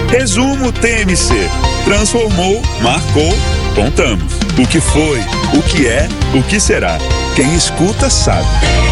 Resumo TMC. Transformou, marcou, contamos. O que foi, o que é, o que será. Quem escuta sabe.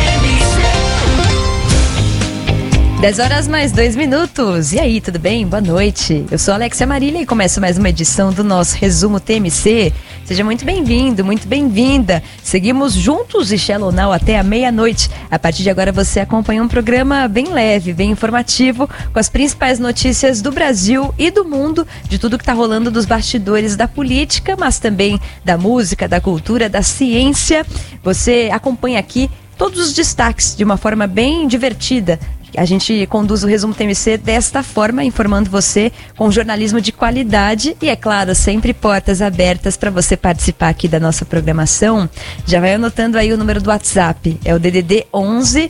10h mais 2 minutos. E aí, tudo bem? Boa noite. Eu sou a Alexia Marília e começo mais uma edição do nosso Resumo TMC. Seja muito bem-vindo, muito bem-vinda. Seguimos juntos e Shallow Now até a meia-noite. A partir de agora você acompanha um programa bem leve, bem informativo, com as principais notícias do Brasil e do mundo, de tudo que está rolando dos bastidores da política, mas também da música, da cultura, da ciência. Você acompanha aqui todos os destaques de uma forma bem divertida. A gente conduz o Resumo TMC desta forma, informando você com jornalismo de qualidade e, é claro, sempre portas abertas para você participar aqui da nossa programação. Já vai anotando aí o número do WhatsApp, é o DDD 11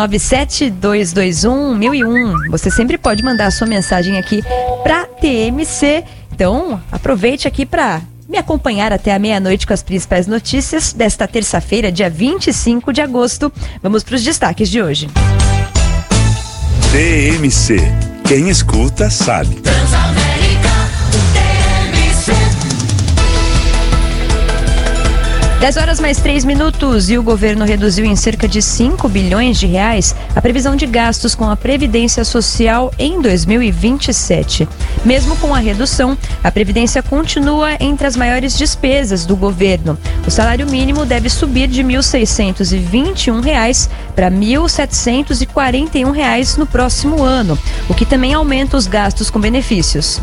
97221 1001. Você sempre pode mandar a sua mensagem aqui para TMC. Então, aproveite aqui para me acompanhar até a meia-noite com as principais notícias desta terça-feira, dia 25 de agosto. Vamos para os destaques de hoje. TMC. Quem escuta sabe. 10h mais 3 minutos e o governo reduziu em cerca de 5 bilhões de reais a previsão de gastos com a Previdência Social em 2027. Mesmo com a redução, a Previdência continua entre as maiores despesas do governo. O salário mínimo deve subir de R$ 1.621 para R$ 1.741 no próximo ano, o que também aumenta os gastos com benefícios.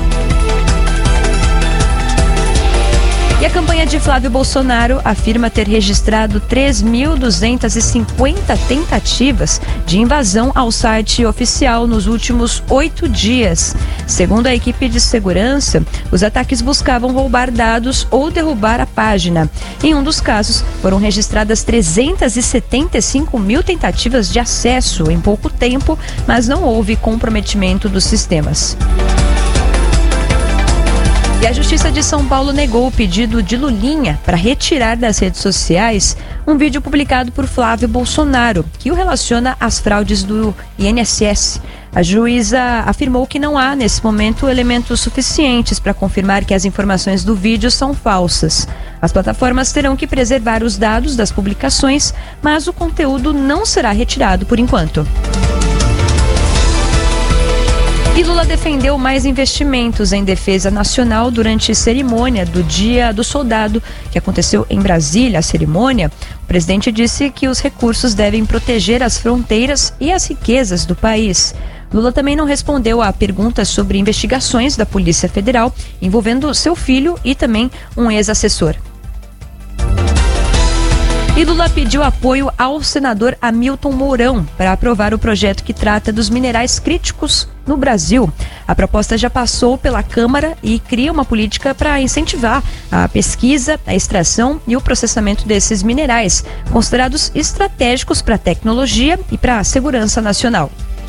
E a campanha de Flávio Bolsonaro afirma ter registrado 3.250 tentativas de invasão ao site oficial nos últimos 8 dias. Segundo a equipe de segurança, os ataques buscavam roubar dados ou derrubar a página. Em um dos casos, foram registradas 375 mil tentativas de acesso em pouco tempo, mas não houve comprometimento dos sistemas. E a Justiça de São Paulo negou o pedido de Lulinha para retirar das redes sociais um vídeo publicado por Flávio Bolsonaro, que o relaciona às fraudes do INSS. A juíza afirmou que não há, nesse momento, elementos suficientes para confirmar que as informações do vídeo são falsas. As plataformas terão que preservar os dados das publicações, mas o conteúdo não será retirado por enquanto. E Lula defendeu mais investimentos em defesa nacional durante a cerimônia do Dia do Soldado, que aconteceu em Brasília. A cerimônia, o presidente disse que os recursos devem proteger as fronteiras e as riquezas do país. Lula também não respondeu a perguntas sobre investigações da Polícia Federal envolvendo seu filho e também um ex-assessor. E Lula pediu apoio ao senador Hamilton Mourão para aprovar o projeto que trata dos minerais críticos no Brasil. A proposta já passou pela Câmara e cria uma política para incentivar a pesquisa, a extração e o processamento desses minerais, considerados estratégicos para a tecnologia e para a segurança nacional.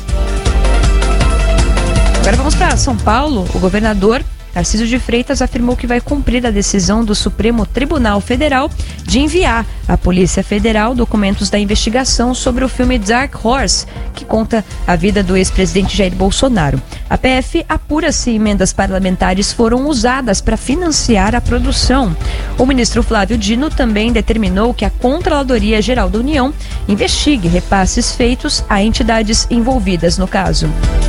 Agora vamos para São Paulo. O governador Tarcísio de Freitas afirmou que vai cumprir a decisão do Supremo Tribunal Federal de enviar à Polícia Federal documentos da investigação sobre o filme Dark Horse, que conta a vida do ex-presidente Jair Bolsonaro. A PF apura se emendas parlamentares foram usadas para financiar a produção. O ministro Flávio Dino também determinou que a Controladoria Geral da União investigue repasses feitos a entidades envolvidas no caso.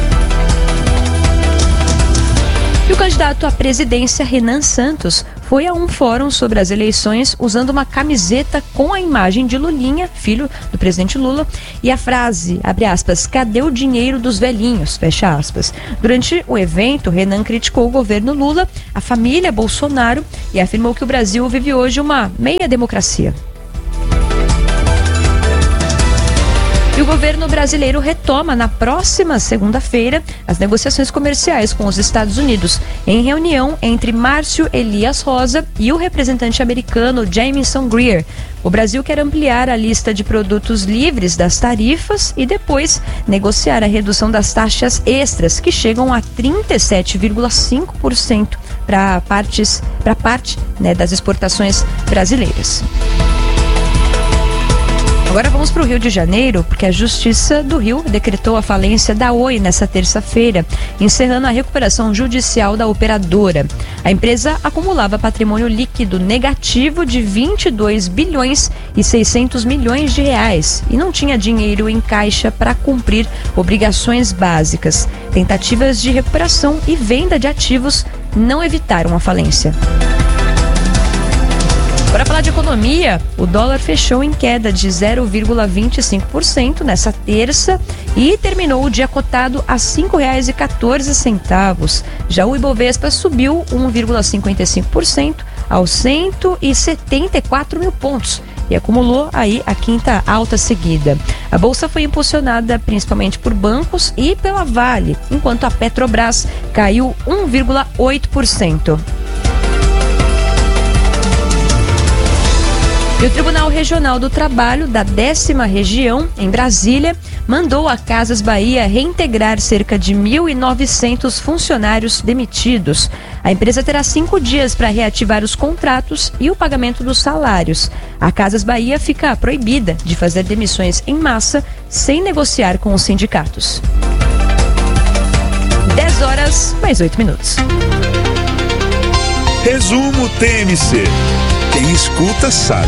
E o candidato à presidência, Renan Santos, foi a um fórum sobre as eleições usando uma camiseta com a imagem de Lulinha, filho do presidente Lula, e a frase, abre aspas, "Cadê o dinheiro dos velhinhos?", fecha aspas. Durante o evento, Renan criticou o governo Lula, a família Bolsonaro e afirmou que o Brasil vive hoje uma meia democracia. E o governo brasileiro retoma na próxima segunda-feira as negociações comerciais com os Estados Unidos, em reunião entre Márcio Elias Rosa e o representante americano Jamieson Greer. O Brasil quer ampliar a lista de produtos livres das tarifas e depois negociar a redução das taxas extras, que chegam a 37,5% para parte das exportações brasileiras. Agora vamos para o Rio de Janeiro, porque a Justiça do Rio decretou a falência da Oi nessa terça-feira, encerrando a recuperação judicial da operadora. A empresa acumulava patrimônio líquido negativo de 22 bilhões e 600 milhões de reais e não tinha dinheiro em caixa para cumprir obrigações básicas. Tentativas de recuperação e venda de ativos não evitaram a falência. Para falar de economia, o dólar fechou em queda de 0,25% nessa terça e terminou o dia cotado a R$ 5,14. Já o Ibovespa subiu 1,55% aos 174 mil pontos e acumulou aí a quinta alta seguida. A bolsa foi impulsionada principalmente por bancos e pela Vale, enquanto a Petrobras caiu 1,8%. E o Tribunal Regional do Trabalho da 10ª Região, em Brasília, mandou a Casas Bahia reintegrar cerca de 1.900 funcionários demitidos. A empresa terá 5 dias para reativar os contratos e o pagamento dos salários. A Casas Bahia fica proibida de fazer demissões em massa sem negociar com os sindicatos. 10 horas, mais 8 minutos. Resumo TMC. Quem escuta sabe.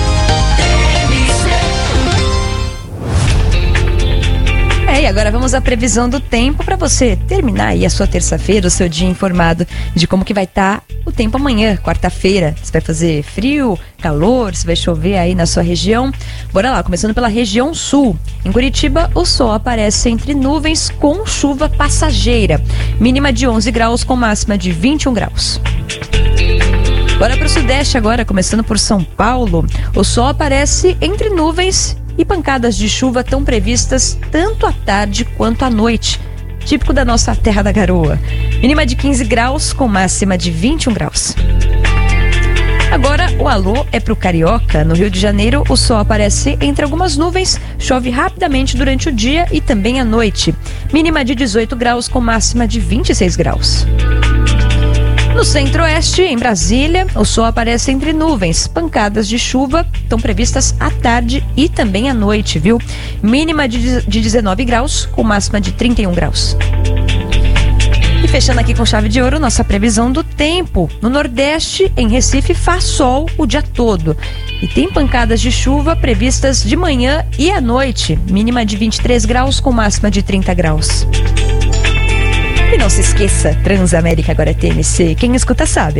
E agora vamos à previsão do tempo para você terminar aí a sua terça-feira, o seu dia informado de como que vai estar o tempo amanhã, quarta-feira. Se vai fazer frio, calor, se vai chover aí na sua região. Bora lá, começando pela região sul. Em Curitiba, o sol aparece entre nuvens com chuva passageira. Mínima de 11 graus com máxima de 21 graus. Bora para o sudeste agora, começando por São Paulo. O sol aparece entre nuvens e pancadas de chuva estão previstas tanto à tarde quanto à noite. Típico da nossa terra da garoa. Mínima de 15 graus com máxima de 21 graus. Agora o alô é pro Carioca. No Rio de Janeiro, o sol aparece entre algumas nuvens, chove rapidamente durante o dia e também à noite. Mínima de 18 graus com máxima de 26 graus. No centro-oeste, em Brasília, o sol aparece entre nuvens. Pancadas de chuva estão previstas à tarde e também à noite, viu? Mínima de 19 graus, com máxima de 31 graus. E fechando aqui com chave de ouro, nossa previsão do tempo. No Nordeste, em Recife, faz sol o dia todo. E tem pancadas de chuva previstas de manhã e à noite. Mínima de 23 graus, com máxima de 30 graus. E não se esqueça, Transamérica agora é TMC. Quem escuta sabe.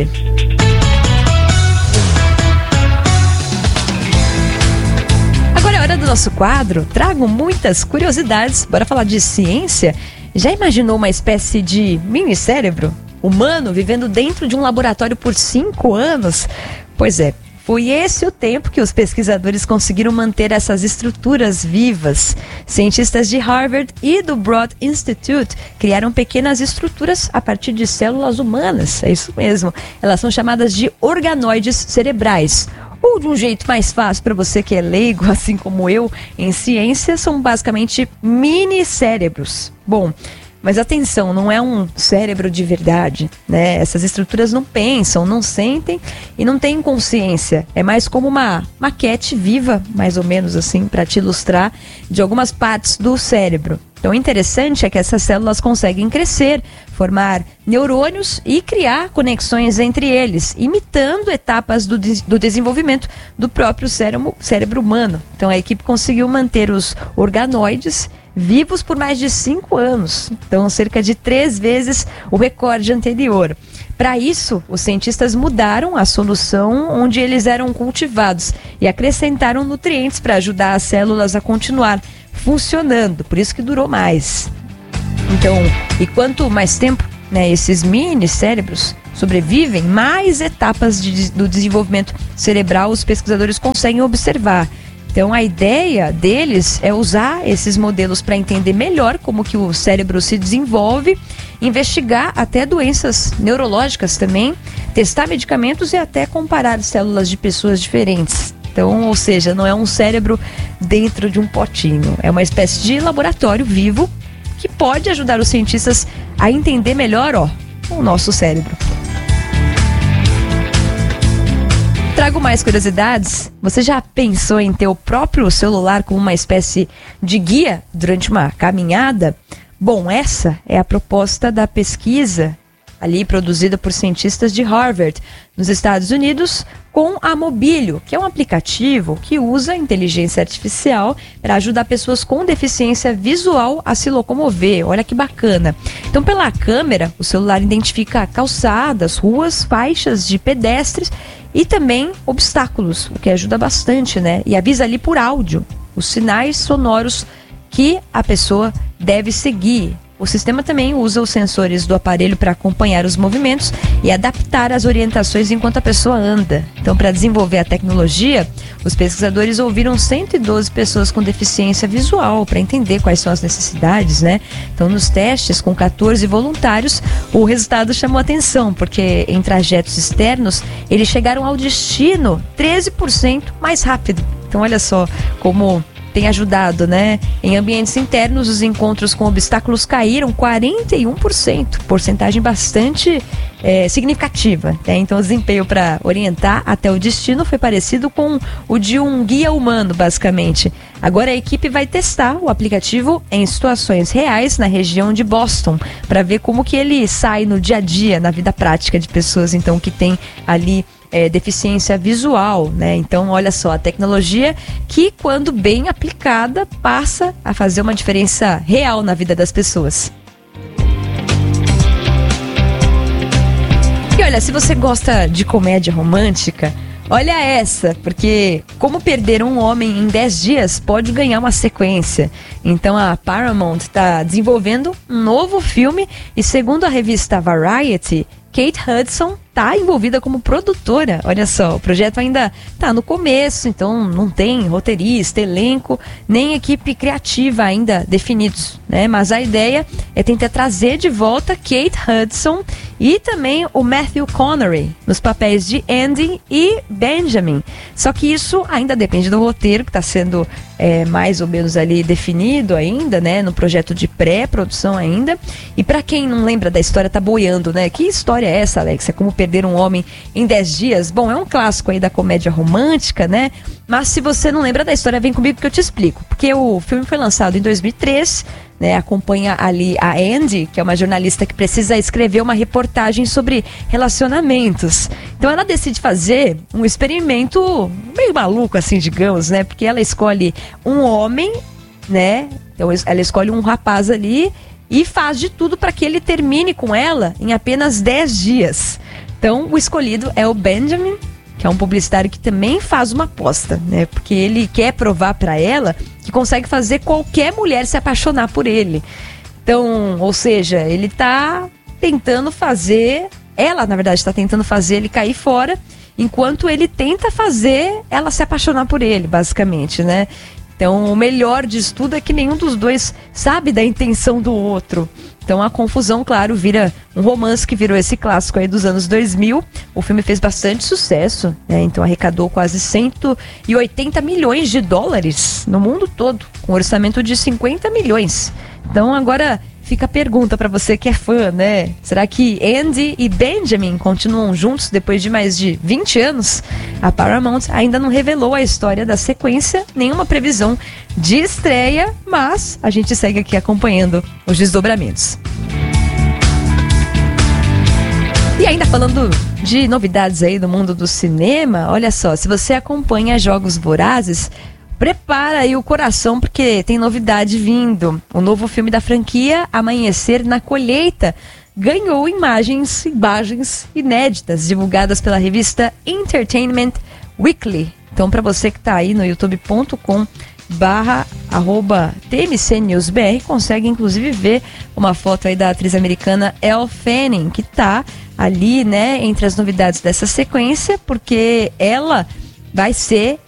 Agora é hora do nosso quadro. Trago muitas curiosidades. Bora falar de ciência? Já imaginou uma espécie de mini cérebro humano vivendo dentro de um laboratório por 5 anos? Pois é. Foi esse o tempo que os pesquisadores conseguiram manter essas estruturas vivas. Cientistas de Harvard e do Broad Institute criaram pequenas estruturas a partir de células humanas. É isso mesmo. Elas são chamadas de organoides cerebrais. Ou de um jeito mais fácil para você que é leigo, assim como eu, em ciência, são basicamente mini cérebros. Bom, mas atenção, não é um cérebro de verdade, né? Essas estruturas não pensam, não sentem e não têm consciência. É mais como uma maquete viva, mais ou menos assim, para te ilustrar, de algumas partes do cérebro. Então, o interessante é que essas células conseguem crescer, formar neurônios e criar conexões entre eles, imitando etapas do desenvolvimento do próprio cérebro humano. Então, a equipe conseguiu manter os organoides vivos por mais de 5 anos, então cerca de 3 vezes o recorde anterior. Para isso, os cientistas mudaram a solução onde eles eram cultivados e acrescentaram nutrientes para ajudar as células a continuar funcionando, por isso que durou mais. Então, e quanto mais tempo, né, esses mini cérebros sobrevivem, mais etapas do desenvolvimento cerebral os pesquisadores conseguem observar. Então, a ideia deles é usar esses modelos para entender melhor como que o cérebro se desenvolve, investigar até doenças neurológicas também, testar medicamentos e até comparar células de pessoas diferentes. Então, ou seja, não é um cérebro dentro de um potinho, é uma espécie de laboratório vivo que pode ajudar os cientistas a entender melhor, o nosso cérebro. Trago mais curiosidades. Você já pensou em ter o próprio celular como uma espécie de guia durante uma caminhada? Bom, essa é a proposta da pesquisa ali produzida por cientistas de Harvard, nos Estados Unidos, com a Mobilio, que é um aplicativo que usa inteligência artificial para ajudar pessoas com deficiência visual a se locomover. Olha que bacana. Então, pela câmera, o celular identifica calçadas, ruas, faixas de pedestres e também obstáculos, o que ajuda bastante, né? E avisa ali por áudio os sinais sonoros que a pessoa deve seguir. O sistema também usa os sensores do aparelho para acompanhar os movimentos e adaptar as orientações enquanto a pessoa anda. Então, para desenvolver a tecnologia, os pesquisadores ouviram 112 pessoas com deficiência visual para entender quais são as necessidades, né? Então, nos testes com 14 voluntários, o resultado chamou atenção, porque em trajetos externos, eles chegaram ao destino 13% mais rápido. Então, olha só como tem ajudado, né? Em ambientes internos, os encontros com obstáculos caíram 41%, porcentagem bastante significativa, né? Então, o desempenho para orientar até o destino foi parecido com o de um guia humano, basicamente. Agora, a equipe vai testar o aplicativo em situações reais na região de Boston, para ver como que ele sai no dia a dia, na vida prática de pessoas, então, que tem ali deficiência visual, né? Então, olha só, a tecnologia que, quando bem aplicada, passa a fazer uma diferença real na vida das pessoas. E olha, se você gosta de comédia romântica, olha essa, porque Como Perder um Homem em 10 Dias pode ganhar uma sequência. Então a Paramount está desenvolvendo um novo filme e, segundo a revista Variety, Kate Hudson está envolvida como produtora. Olha só, o projeto ainda está no começo, então não tem roteirista, elenco, nem equipe criativa ainda definidos, né? Mas a ideia é tentar trazer de volta Kate Hudson e também o Matthew Connery nos papéis de Andy e Benjamin. Só que isso ainda depende do roteiro, que está sendo mais ou menos ali definido ainda, né? No projeto de pré-produção ainda. E para quem não lembra da história, tá boiando, né? Que história é essa, Alex? É Como Perder um Homem em 10 Dias? Bom, é um clássico aí da comédia romântica, né? Mas se você não lembra da história, vem comigo que eu te explico. Porque o filme foi lançado em 2003, né? Acompanha ali a Andy, que é uma jornalista que precisa escrever uma reportagem sobre relacionamentos. Então ela decide fazer um experimento meio maluco, assim, digamos, né? Porque ela escolhe um homem, né? Então ela escolhe um rapaz ali e faz de tudo para que ele termine com ela em apenas 10 dias. Então, o escolhido é o Benjamin, que é um publicitário que também faz uma aposta, né? Porque ele quer provar para ela que consegue fazer qualquer mulher se apaixonar por ele. Então, ou seja, ele está tentando fazer, ela na verdade está tentando fazer ele cair fora, enquanto ele tenta fazer ela se apaixonar por ele, basicamente, né? Então, o melhor disso tudo é que nenhum dos dois sabe da intenção do outro. Então, a confusão, claro, vira um romance que virou esse clássico aí dos anos 2000. O filme fez bastante sucesso, né? Então, arrecadou quase 180 milhões de dólares no mundo todo, com um orçamento de 50 milhões. Então, agora fica a pergunta para você que é fã, né? Será que Andy e Benjamin continuam juntos depois de mais de 20 anos? A Paramount ainda não revelou a história da sequência, nenhuma previsão de estreia, mas a gente segue aqui acompanhando os desdobramentos. E ainda falando de novidades aí do mundo do cinema, olha só, se você acompanha Jogos Vorazes, prepara aí o coração, porque tem novidade vindo. O novo filme da franquia, Amanhecer na Colheita, ganhou imagens inéditas divulgadas pela revista Entertainment Weekly. Então, para você que está aí no youtube.com/TMCNewsBR, consegue inclusive ver uma foto aí da atriz americana Elle Fanning, que está ali, né, entre as novidades dessa sequência, porque ela vai ser